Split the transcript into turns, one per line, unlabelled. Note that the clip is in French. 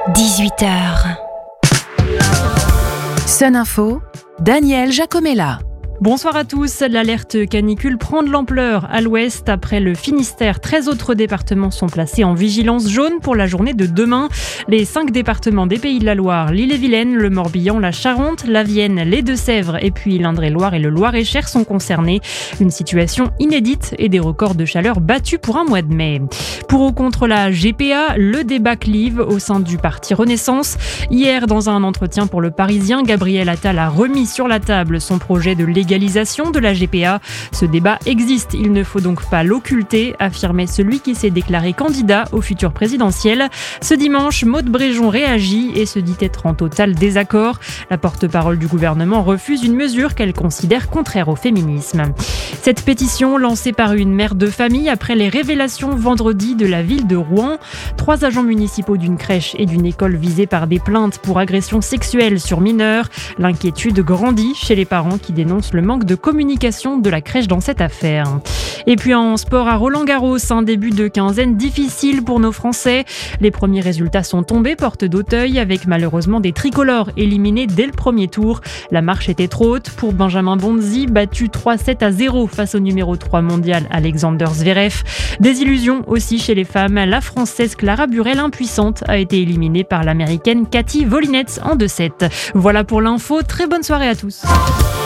18h. Sun Info, Daniel Giacomella.
Bonsoir à tous. L'alerte canicule prend de l'ampleur à l'ouest. Après le Finistère, 13 autres départements sont placés en vigilance jaune pour la journée de demain. Les 5 départements des Pays de la Loire, l'Ille-et-Vilaine, le Morbihan, la Charente, la Vienne, les Deux-Sèvres et puis l'Indre-et-Loire et le Loir-et-Cher sont concernés. Une situation inédite et des records de chaleur battus pour un mois de mai. Pour ou contre la GPA, le débat clive au sein du parti Renaissance. Hier, dans un entretien pour Le Parisien, Gabriel Attal a remis sur la table son projet de légalisation de la GPA. Ce débat existe, il ne faut donc pas l'occulter, affirmait celui qui s'est déclaré candidat au futur présidentiel. Ce dimanche, Maud Bréjon réagit et se dit être en total désaccord. La porte-parole du gouvernement refuse une mesure qu'elle considère contraire au féminisme. Cette pétition, lancée par une mère de famille après les révélations vendredi de la ville de Rouen. 3 agents municipaux d'une crèche et d'une école visés par des plaintes pour agression sexuelle sur mineurs. L'inquiétude grandit chez les parents qui dénoncent le manque de communication de la crèche dans cette affaire. Et puis en sport à Roland-Garros, un début de quinzaine difficile pour nos Français. Les premiers résultats sont tombés porte d'Auteuil avec malheureusement des tricolores éliminés dès le premier tour. La marche était trop haute pour Benjamin Bonzi, battu 3-7-0 face au numéro 3 mondial Alexander Zverev. Des illusions aussi chez les femmes. La Française Clara Burel, impuissante, a été éliminée par l'Américaine Cathy Volinets en 2-7. Voilà pour l'info. Très bonne soirée à tous.